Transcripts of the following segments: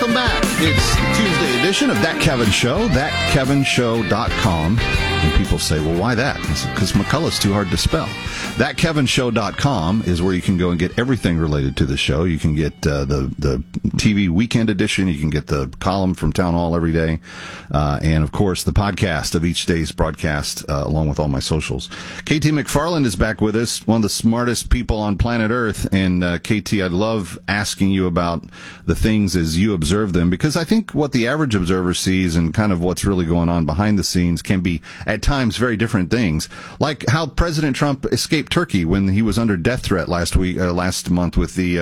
Welcome back. It's the Tuesday edition of That Kevin Show, thatkevinshow.com. And people say, well, why that? Because McCullough's too hard to spell. Thatkevinshow.com is where you can go and get everything related to the show. You can get the TV weekend edition. You can get the column from Town Hall every day. And, of course, the podcast of each day's broadcast, along with all my socials. KT McFarland is back with us, one of the smartest people on planet Earth. And, KT, I'd love asking you about the things as you observe them, because I think what the average observer sees and kind of what's really going on behind the scenes can be, at times, very different things. Like how President Trump escaped Turkey when he was under death threat last month with the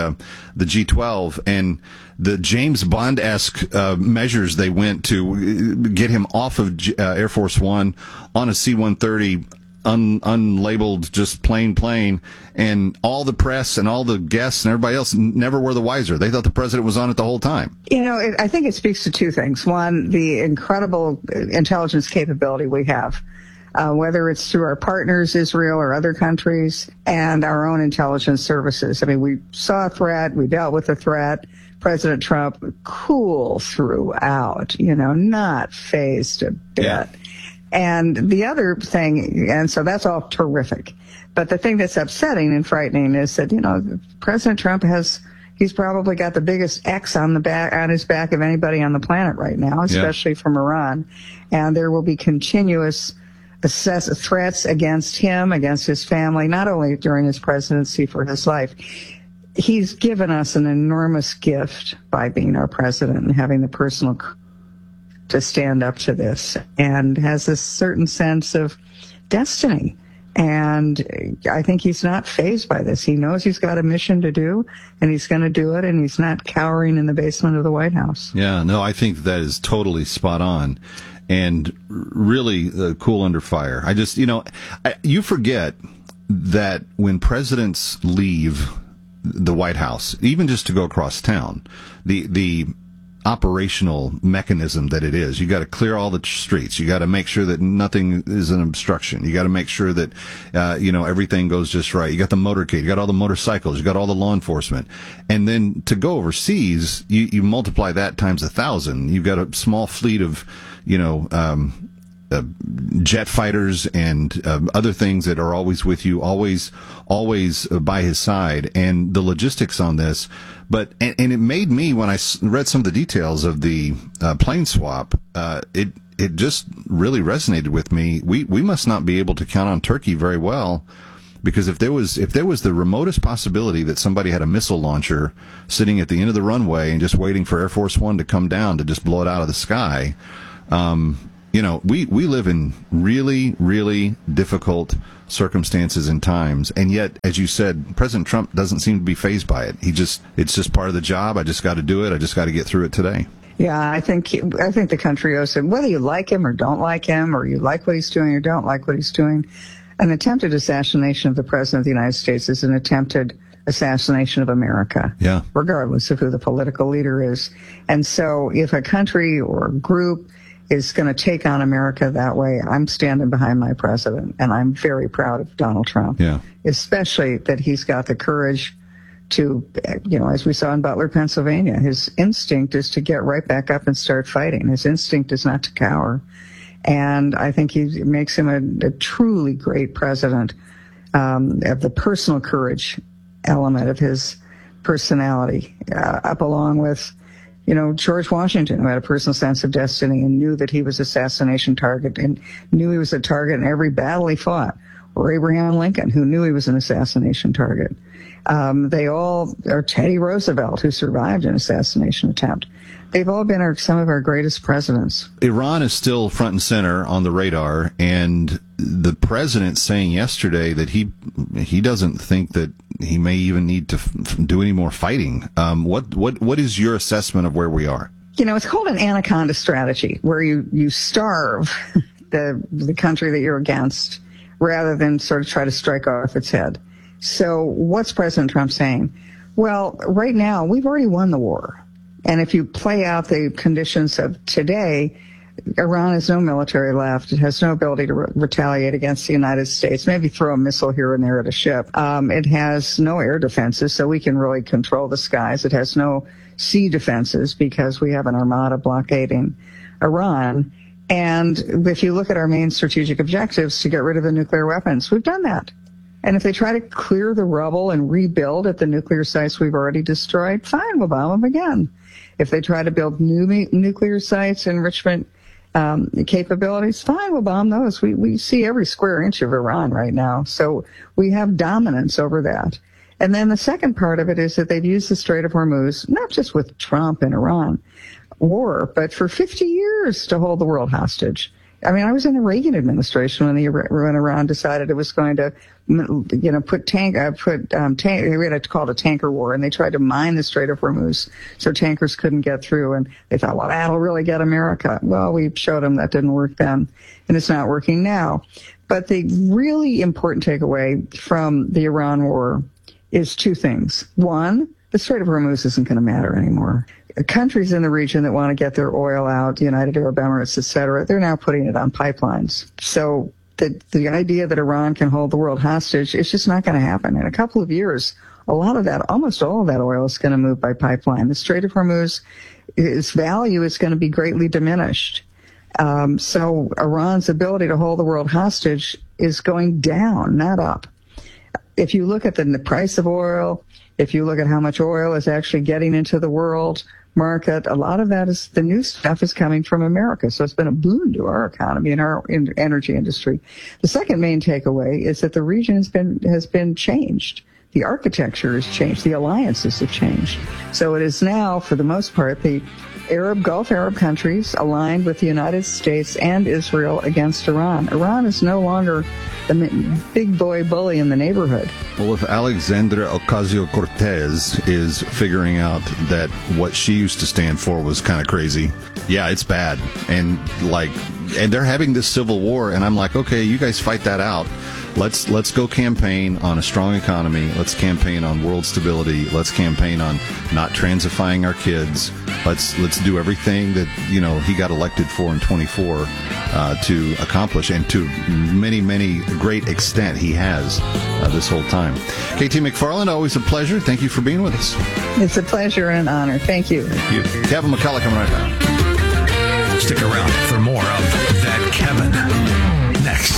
G12, and the James Bond-esque measures they went to get him off of Air Force One on a C-130, unlabeled, just plain plane, and all the press and all the guests and everybody else never were the wiser. They thought the president was on it the whole time. You know, I think it speaks to two things. One, the incredible intelligence capability we have, whether it's through our partners, Israel or other countries, and our own intelligence services. I mean, we saw a threat, we dealt with the threat. President Trump cool throughout, not fazed a bit. Yeah. And the other thing, and so that's all terrific. But the thing that's upsetting and frightening is that, President Trump he's probably got the biggest X on his back of anybody on the planet right now, especially from Iran. And there will be continuous threats against him, against his family, not only during his presidency for his life. He's given us an enormous gift by being our president and having the personal to stand up to this, and has a certain sense of destiny. And I think he's not fazed by this. He knows he's got a mission to do, and he's going to do it, and he's not cowering in the basement of the White House. Yeah, no, I think that is totally spot on and really cool under fire. I just, you forget that when presidents leave the White House, even just to go across town, the operational mechanism that it is. You got to clear all the streets. You got to make sure that nothing is an obstruction. You got to make sure that, everything goes just right. You got the motorcade. You got all the motorcycles. You got all the law enforcement. And then to go overseas, you multiply that times 1,000. You've got a small fleet of, jet fighters and other things that are always with you, always by his side, and the logistics on this. But and it made me, when I read some of the details of the plane swap, it just really resonated with me. We must not be able to count on Turkey very well, because if there was the remotest possibility that somebody had a missile launcher sitting at the end of the runway and just waiting for Air Force One to come down to just blow it out of the sky. We live in really, really difficult circumstances and times, and yet, as you said, President Trump doesn't seem to be fazed by it. It's just part of the job. I just got to do it. I just got to get through it today. Yeah, I think the country owes him, whether you like him or don't like him, or you like what he's doing or don't like what he's doing. An attempted assassination of the President of the United States is an attempted assassination of America, regardless of who the political leader is. And so if a country or a group is going to take on America that way, I'm standing behind my president, and I'm very proud of Donald Trump, especially that he's got the courage to, as we saw in Butler, Pennsylvania, his instinct is to get right back up and start fighting. His instinct is not to cower. And I think he makes him a truly great president, of the personal courage element of his personality, up along with George Washington, who had a personal sense of destiny and knew that he was assassination target and knew he was a target in every battle he fought. Or Abraham Lincoln, who knew he was an assassination target. They all are Teddy Roosevelt, who survived an assassination attempt. They've all been some of our greatest presidents. Iran is still front and center on the radar, and the president saying yesterday that he doesn't think that he may even need to do any more fighting. What is your assessment of where we are? It's called an anaconda strategy, where you starve the country that you're against rather than sort of try to strike off its head. So what's President Trump saying? Well, right now, we've already won the war. And if you play out the conditions of today, Iran has no military left. It has no ability to retaliate against the United States, maybe throw a missile here and there at a ship. It has no air defenses, so we can really control the skies. It has no sea defenses because we have an armada blockading Iran. And if you look at our main strategic objectives to get rid of the nuclear weapons, we've done that. And if they try to clear the rubble and rebuild at the nuclear sites we've already destroyed, fine, we'll bomb them again. If they try to build new nuclear sites, enrichment capabilities, fine, we'll bomb those. We see every square inch of Iran right now. So we have dominance over that. And then the second part of it is that they've used the Strait of Hormuz, not just with Trump and Iran war, but for 50 years to hold the world hostage. I mean, I was in the Reagan administration when Iran decided it was going to, we had to call it a tanker war, and they tried to mine the Strait of Hormuz so tankers couldn't get through, and they thought, well, that'll really get America. Well, we showed them that didn't work then, and it's not working now. But the really important takeaway from the Iran war is two things. One, the Strait of Hormuz isn't going to matter anymore. Countries in the region that want to get their oil out, the United Arab Emirates, et cetera, they're now putting it on pipelines. So the idea that Iran can hold the world hostage is just not going to happen. In a couple of years, a lot of that, almost all of that oil is going to move by pipeline. The Strait of Hormuz, its value is going to be greatly diminished. So Iran's ability to hold the world hostage is going down, not up. If you look at the price of oil, if you look at how much oil is actually getting into the world market, a lot of that is the new stuff is coming from America. So it's been a boon to our economy and our energy industry. The second main takeaway is that the region has been changed. The architecture has changed. The alliances have changed. So it is now, for the most part, the Gulf Arab countries aligned with the United States and Israel against Iran. Iran is no longer the big boy bully in the neighborhood. Well, if Alexandria Ocasio-Cortez is figuring out that what she used to stand for was kind of crazy, yeah, it's bad. And they're having this civil war, and I'm like, okay, you guys fight that out. Let's go campaign on a strong economy. Let's campaign on world stability. Let's campaign on not transifying our kids. Let's do everything that he got elected for in 24 to accomplish, and to many great extent he has this whole time. KT McFarland, always a pleasure. Thank you for being with us. It's a pleasure and an honor. Thank you. Thank you. Kevin McCullough coming right back. Stick around for more of That Kevin next.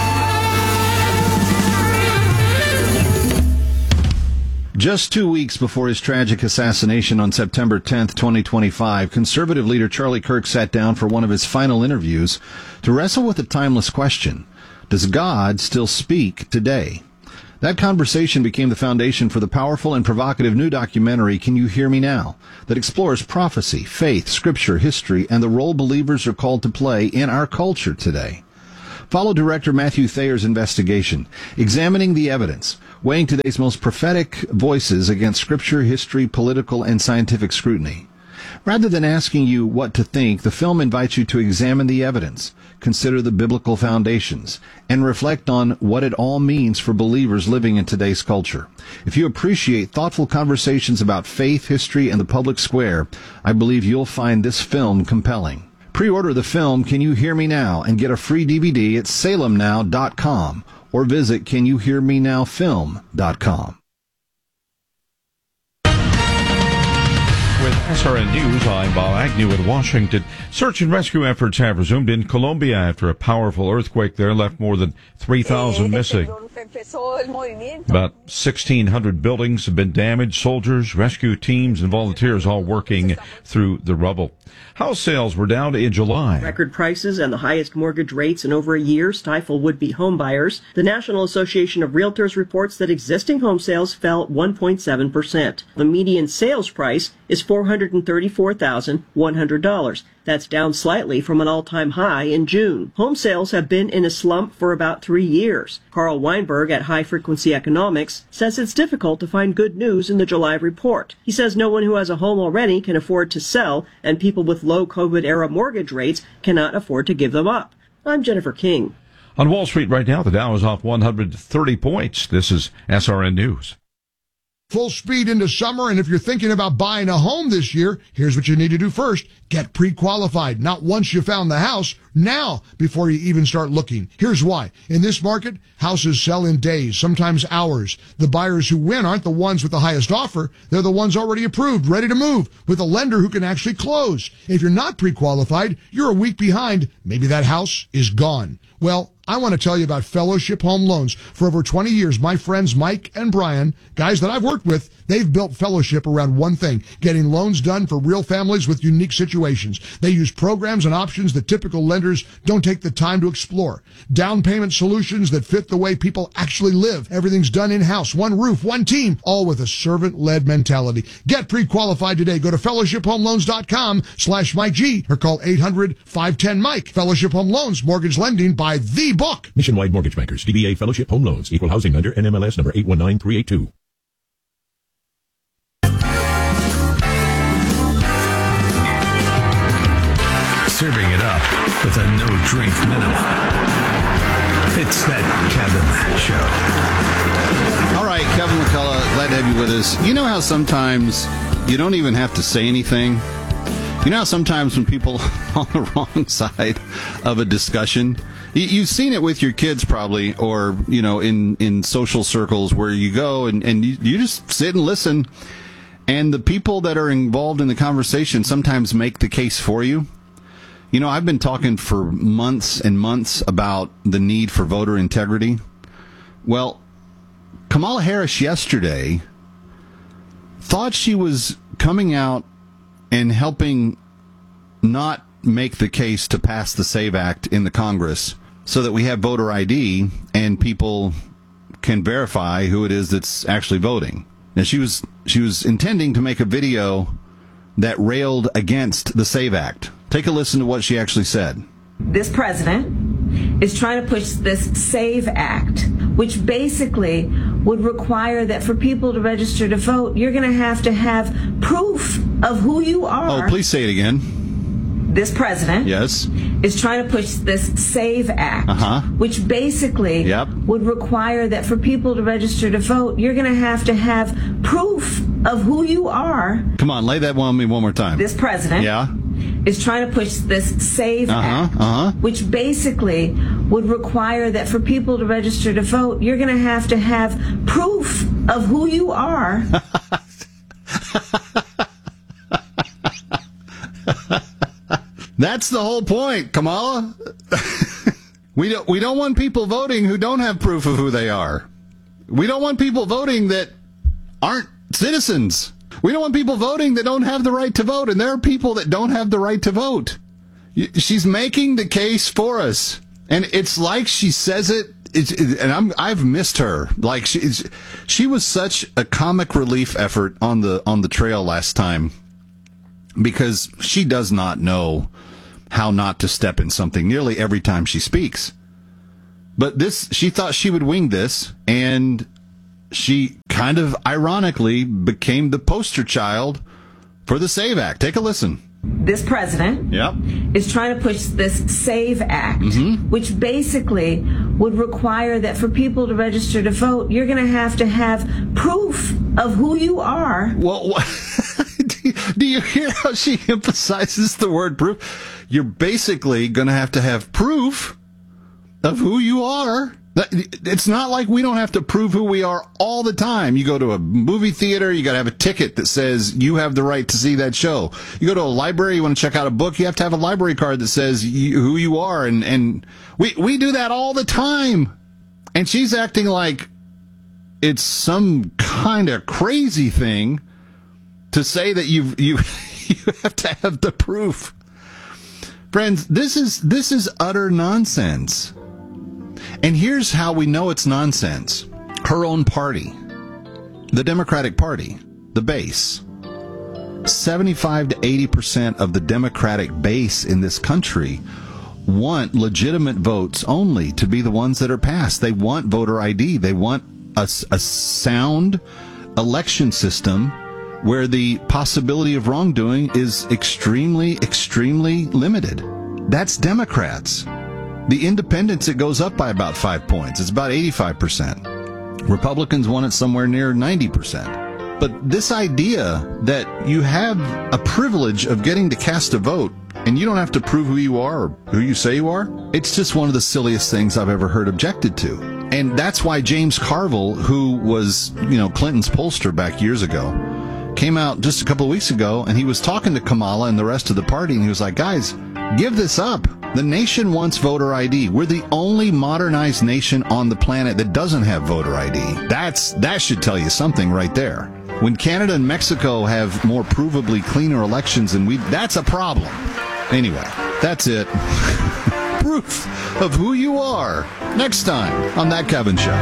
Just 2 weeks before his tragic assassination on September 10th, 2025, conservative leader Charlie Kirk sat down for one of his final interviews to wrestle with a timeless question. Does God still speak today? That conversation became the foundation for the powerful and provocative new documentary, Can You Hear Me Now?, that explores prophecy, faith, scripture, history, and the role believers are called to play in our culture today. Follow director Matthew Thayer's investigation, examining the evidence, weighing today's most prophetic voices against scripture, history, political, and scientific scrutiny. Rather than asking you what to think, the film invites you to examine the evidence, consider the biblical foundations, and reflect on what it all means for believers living in today's culture. If you appreciate thoughtful conversations about faith, history, and the public square, I believe you'll find this film compelling. Pre-order the film Can You Hear Me Now? And get a free DVD at salemnow.com or visit CanYouHearMeNowFilm.com. With SRN News, I'm Bob Agnew in Washington. Search and rescue efforts have resumed in Colombia after a powerful earthquake there left more than 3,000 missing. About 1,600 buildings have been damaged. Soldiers, rescue teams, and volunteers all working through the rubble. House sales were down in July. Record prices and the highest mortgage rates in over a year stifle would-be home buyers. The National Association of Realtors reports that existing home sales fell 1.7%. The median sales price is $434,100. That's down slightly from an all-time high in June. Home sales have been in a slump for about 3 years. Carl Weinberg at High Frequency Economics says it's difficult to find good news in the July report. He says no one who has a home already can afford to sell, and people with low COVID-era mortgage rates cannot afford to give them up. I'm Jennifer King. On Wall Street right now, the Dow is off 130 points. This is SRN News. full speed into summer, and if you're thinking about buying a home this year, here's what you need to do first. Get pre-qualified. Not once you found the house, now before you even start looking. Here's why. In this market, houses sell in days, sometimes hours. The buyers who win aren't the ones with the highest offer. They're the ones already approved, ready to move, with a lender who can actually close. If you're not pre-qualified, you're a week behind. Maybe that house is gone. Well, I want to tell you about Fellowship Home Loans. For over 20 years, my friends Mike and Brian, guys that I've worked with, they've built Fellowship around one thing, getting loans done for real families with unique situations. They use programs and options that typical lenders don't take the time to explore. Down payment solutions that fit the way people actually live. Everything's done in-house, one roof, one team, all with a servant-led mentality. Get pre-qualified today. Go to fellowshiphomeloans.com/Mike G or call 800-510-MIKE. Fellowship Home Loans, mortgage lending by the book. Nationwide Mortgage Bankers, DBA Fellowship Home Loans, Equal Housing Lender, NMLS number 819382. Serving it up with a no-drink minimum. It's That Kevin Show. All right, Kevin McCullough, glad to have you with us. You know how sometimes you don't even have to say anything? You know how sometimes when people are on the wrong side of a discussion, you've seen it with your kids probably, or, you know, in social circles where you go and you just sit and listen, and the people that are involved in the conversation sometimes make the case for you. You know, I've been talking for months and months about the need for voter integrity. Well, Kamala Harris yesterday thought she was coming out and helping not make the case to pass the SAVE Act in the Congress so that we have voter ID and people can verify who it is that's actually voting. Now, she was intending to make a video that railed against the SAVE Act. Take a listen to what she actually said. This president is trying to push this SAVE Act, which basically would require that for people to register to vote, you're going to have proof of who you are. Oh, please say it again. This president is trying to push this SAVE Act, which basically would require that for people to register to vote, you're going to have proof of who you are. Come on, lay that one on me one more time. This president is trying to push this SAVE Act, which basically would require that for people to register to vote, you're going to have proof of who you are. That's the whole point, Kamala. We don't want people voting who don't have proof of who they are. We don't want people voting that aren't citizens. We don't want people voting that don't have the right to vote, and there are people that don't have the right to vote. She's making the case for us, and it's like she says it. I've missed her. Like she was such a comic relief effort on the trail last time, because she does not know how not to step in something nearly every time she speaks. But she thought she would wing this, and she kind of ironically became the poster child for the SAVE Act. Take a listen. This president is trying to push this SAVE Act, which basically would require that for people to register to vote, you're going to have proof of who you are. Well, do you hear how she emphasizes the word proof? You're basically going to have proof of who you are. It's not like we don't have to prove who we are all the time. You go to a movie theater, you got to have a ticket that says you have the right to see that show. You go to a library, you want to check out a book, you have to have a library card that says who you are. And we do that all the time. And she's acting like it's some kind of crazy thing to say that you have to have the proof. Friends, this is utter nonsense. And here's how we know it's nonsense. Her own party, the Democratic Party, the base, 75 to 80% of the Democratic base in this country want legitimate votes only to be the ones that are passed. They want voter ID. They want a sound election system where the possibility of wrongdoing is extremely, extremely limited. That's Democrats. The independents, it goes up by about 5 points. It's about 85%. Republicans want it somewhere near 90%. But this idea that you have a privilege of getting to cast a vote and you don't have to prove who you are or who you say you are, it's just one of the silliest things I've ever heard objected to. And that's why James Carville, who was, Clinton's pollster back years ago, came out just a couple of weeks ago and he was talking to Kamala and the rest of the party and he was like, guys, give this up. The nation wants voter ID. We're the only modernized nation on the planet that doesn't have voter ID. That should tell you something right there. When Canada and Mexico have more provably cleaner elections than that's a problem. Anyway, that's it. Proof of who you are. Next time on That Kevin Show.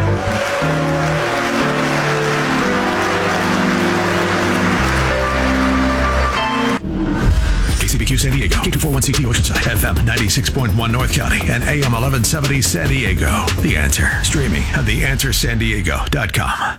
KCBQ San Diego, K241CT Oceanside, FM 96.1 North County, and AM 1170 San Diego. The Answer, streaming at theanswersandiego.com.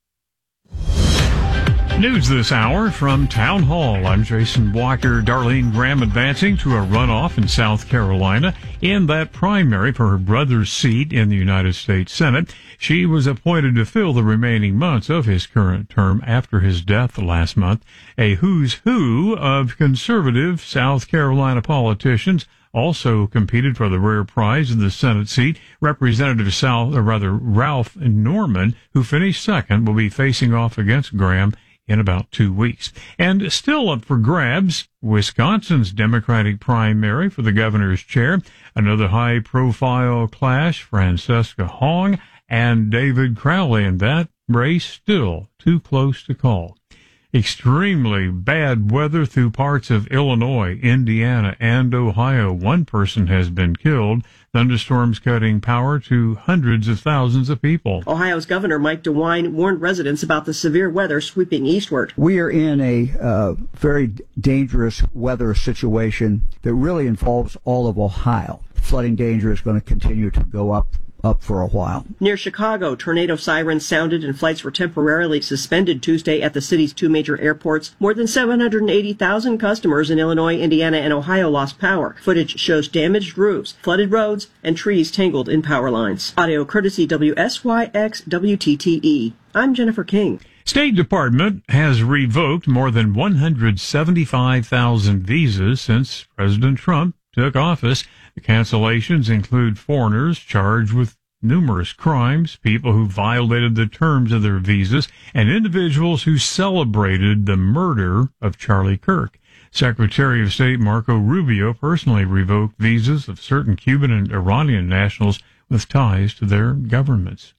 News this hour from Town Hall. I'm Jason Walker. Darlene Graham advancing to a runoff in South Carolina in that primary for her brother's seat in the United States Senate. She was appointed to fill the remaining months of his current term after his death last month. A who's who of conservative South Carolina politicians also competed for the rare prize in the Senate seat. Representative Ralph Norman, who finished second, will be facing off against Graham in about 2 weeks. And still up for grabs, Wisconsin's Democratic primary for the governor's chair. Another high-profile clash, Francesca Hong and David Crowley, and that race still too close to call. Extremely bad weather through parts of Illinois, Indiana, and Ohio. One person has been killed. Thunderstorms cutting power to hundreds of thousands of people. Ohio's Governor Mike DeWine warned residents about the severe weather sweeping eastward. We are in a very dangerous weather situation that really involves all of Ohio. Flooding danger is going to continue to go up for a while. Near Chicago, tornado sirens sounded and flights were temporarily suspended Tuesday at the city's two major airports. More than 780,000 customers in Illinois, Indiana, and Ohio lost power. Footage shows damaged roofs, flooded roads, and trees tangled in power lines. Audio courtesy WSYX WTTE. I'm Jennifer King. State Department has revoked more than 175,000 visas since President Trump took office. The cancellations include foreigners charged with numerous crimes, people who violated the terms of their visas, and individuals who celebrated the murder of Charlie Kirk. Secretary of State Marco Rubio personally revoked visas of certain Cuban and Iranian nationals with ties to their governments.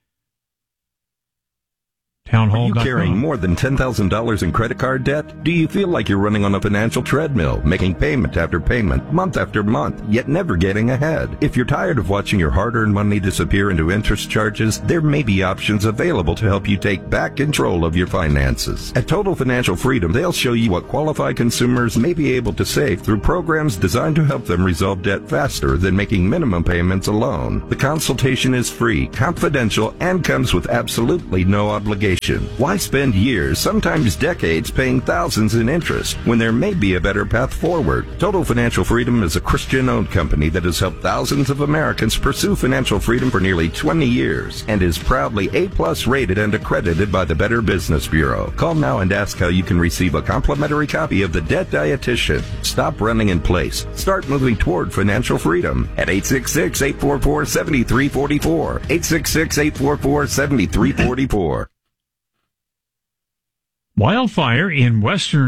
Are you carrying more than $10,000 in credit card debt? Do you feel like you're running on a financial treadmill, making payment after payment, month after month, yet never getting ahead? If you're tired of watching your hard-earned money disappear into interest charges, there may be options available to help you take back control of your finances. At Total Financial Freedom, they'll show you what qualified consumers may be able to save through programs designed to help them resolve debt faster than making minimum payments alone. The consultation is free, confidential, and comes with absolutely no obligation. Why spend years, sometimes decades, paying thousands in interest when there may be a better path forward? Total Financial Freedom is a Christian-owned company that has helped thousands of Americans pursue financial freedom for nearly 20 years and is proudly A+ rated and accredited by the Better Business Bureau. Call now and ask how you can receive a complimentary copy of The Debt Dietitian. Stop running in place. Start moving toward financial freedom at 866-844-7344. 866-844-7344. Wildfire in western